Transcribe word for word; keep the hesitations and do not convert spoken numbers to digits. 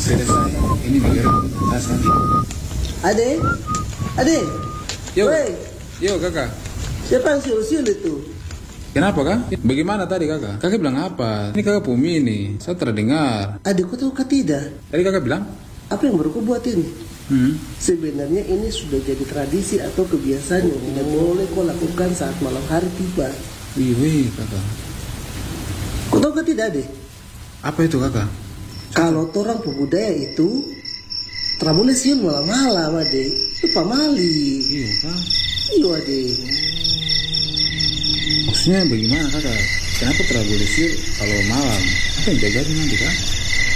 Sepeda saya ini negara tas nanti. Ade, ade, Yo, woi, yo kakak. siapa yang siul-siul itu? Kenapa kak? Bagaimana tadi kakak? Kakak bilang apa? Ini kakak Pumi nih. Saya terdengar. Ade, kau tahu kah tidak? Tadi kakak bilang? Apa yang baru kau buat ini? Hmm. Sebenarnya ini sudah jadi tradisi atau kebiasaan yang tidak boleh kau lakukan saat malam hari tiba. Wih, wih kakak. Kau tahu kah tidak, Ade? Apa itu kakak? Kalau orang pebudaya itu tidak boleh siul malam-malam, Ade. Itu pamali. Iya kak. Iya, Ade. Maksudnya bagaimana kakak? Kenapa tidak boleh sih kalau malam? Apa yang terjadi nanti kak?